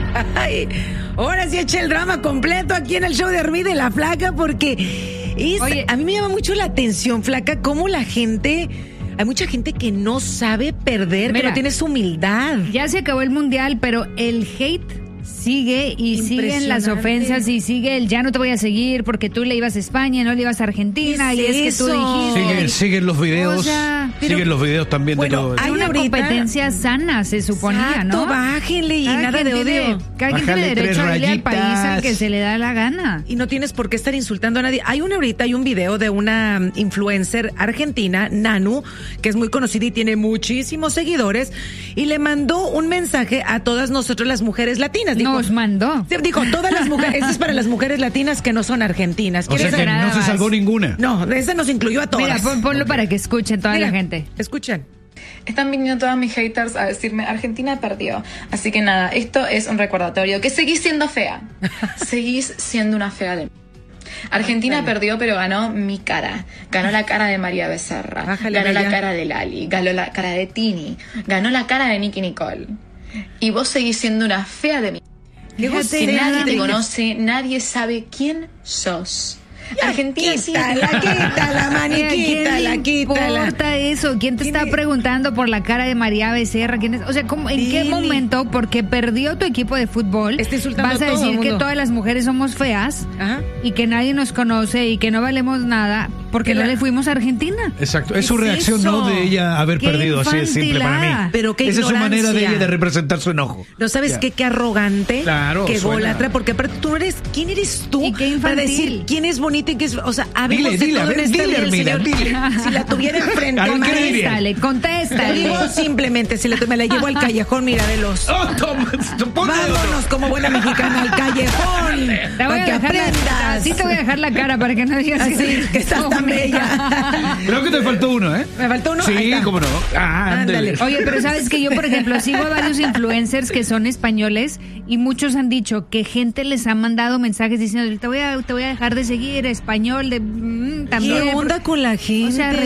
Ay, ahora sí eché el drama completo aquí en el show de Armida y la Flaca porque a mí me llama mucho la atención, Flaca, cómo la gente... Hay mucha gente que no sabe perder, que no tiene su humildad. Ya se acabó el mundial, pero el hate sigue y siguen las ofensas y sigue el ya no te voy a seguir porque tú le ibas a España, no le ibas a Argentina y es que tú dijiste. Siguen los videos, siguen los videos también de todo. Hay una competencia sana, se suponía, ¿no? Bájenle y nada de odio. Cada quien tiene derecho a irle al país al que se le da la gana. Y no tienes por qué estar insultando a nadie. Hay un video de una influencer argentina, Nanu, que es muy conocida y tiene muchísimos seguidores, y le mandó un mensaje a todas nosotros las mujeres latinas. Nos mandó. Dijo, todas las mujeres, eso es para las mujeres latinas que no son argentinas. O sea que no se salvó ninguna. No, esa nos incluyó a todas. Mira, ponlo para que escuchen toda la gente. Escuchen. Están viniendo todas mis haters a decirme, Argentina perdió. Así que nada, esto es un recordatorio, que seguís siendo fea. Seguís siendo una fea de... Argentina perdió, pero ganó mi cara. Ganó la cara de María Becerra. Ganó la cara de Lali. Ganó la cara de Tini. Ganó la cara de Nicki Nicole. Y vos seguís siendo una fea de mí. Que nadie te conoce, nadie sabe quién sos. Argentina, quítala, maniquita, ¿Quién le importa eso? ¿Quién te está preguntando por la cara de María Becerra? ¿Quién es? O sea, ¿en qué momento, porque perdió tu equipo de fútbol, vas a decir que todas las mujeres somos feas y que nadie nos conoce y que no valemos nada porque no le fuimos a Argentina? Exacto, es su reacción, no de ella haber perdido, así de simple para mí. Pero qué esa es su manera de ella de representar su enojo. ¿No sabes qué arrogante? Claro, qué golatra, porque tú eres, ¿quién eres tú? Y qué infantil. Para decir quién es bonita y qué es, o sea, dile, Hermida, dile. Si la tuviera enfrente, contéstale. Digo simplemente, si me la llevo al callejón, mira, de los... Vámonos como buena mexicana al callejón. Para que aprendas. Sí te voy a dejar la cara para que no digas así, que estás tan bella. Creo que te faltó uno, ¿eh? ¿Me faltó uno? Sí, cómo no. Ándale. Oye, pero sabes que yo, por ejemplo, sigo a varios influencers que son españoles y muchos han dicho que gente les ha mandado mensajes diciendo te voy a dejar de seguir, español, también. ¿Qué onda con la gente? O sea,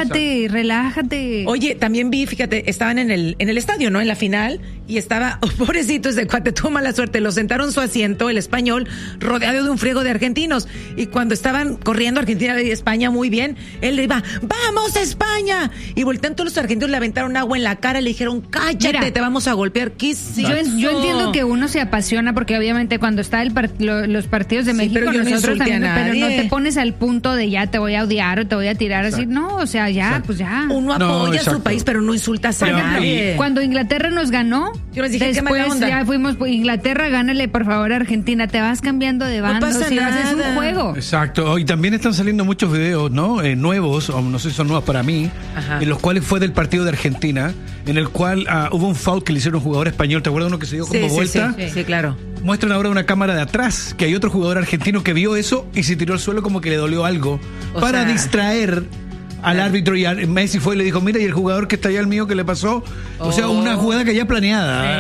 relájate. Oye, también vi, fíjate, estaban en el estadio, ¿no? En la final, y estaba, pobrecito ese cuate, tuvo mala suerte, lo sentaron su asiento, el español, rodeado de un friego de argentinos, y cuando estaban corriendo Argentina y España muy bien, él le iba, ¡vamos España! Y voltean todos los argentinos, le aventaron agua en la cara, le dijeron, cállate, te vamos a golpear. ¿Qué es yo entiendo que uno se apasiona, porque obviamente cuando está los partidos de México, pero nosotros también, pero no te pones al punto de ya te voy a odiar o te voy a tirar así, no, o sea, ya, pues ya. Uno apoya a su país, pero no insultas a nadie. Cuando Inglaterra nos ganó, yo les dije, después ya fuimos, Inglaterra, gánale por favor a Argentina, te vas cambiando de bando, no pasa nada. Es un juego. Exacto, y también están saliendo muchos videos, ¿no? Nuevos, o no sé si son nuevos para mí, en los cuales fue del partido de Argentina, en el cual hubo un foul que le hicieron a un jugador español, ¿te acuerdas uno que se dio como vuelta? Sí, claro. Muestran ahora una cámara de atrás, que hay otro jugador argentino que vio eso y se tiró al suelo como que le dolió algo, para distraer al árbitro, y Messi fue y le dijo, mira, y el jugador que está allá, el mío, ¿qué le pasó? O sea, una jugada que ya planeada.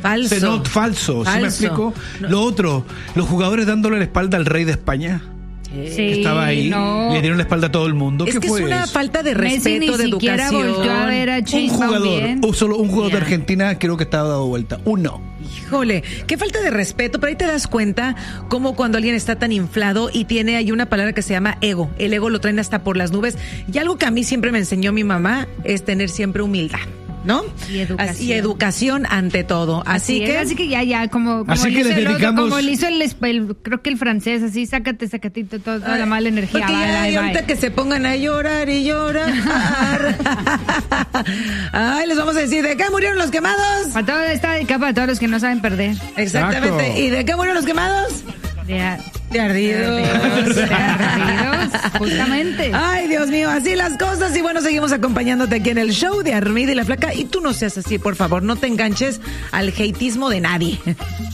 Falso. ¿Sí me explico? No. Lo otro, los jugadores dándole la espalda al rey de España. Que estaba ahí, le dieron la espalda a todo el mundo. Es que fue es una falta de respeto, de educación. Volvió a ver a un jugador, solo un jugador de Argentina creo que estaba dado vuelta. Uno. Híjole, qué falta de respeto, pero ahí te das cuenta cómo cuando alguien está tan inflado y tiene ahí una palabra que se llama ego. El ego lo traen hasta por las nubes. Y algo que a mí siempre me enseñó mi mamá es tener siempre humildad, ¿no? Y educación ante todo. Así que ya, como le hizo creo que el francés, así, sácate toda la mala energía. Porque ahorita que se pongan a llorar y llorar. Ay, les vamos a decir, ¿de qué murieron los quemados? Para todo está dedicado para todos los que no saben perder. Exactamente. Exacto. ¿Y de qué murieron los quemados? De ardidos, justamente. Ay, Dios mío, así las cosas. Y bueno, seguimos acompañándote aquí en el show de Armida y la Flaca. Y tú no seas así, por favor, no te enganches al hateismo de nadie.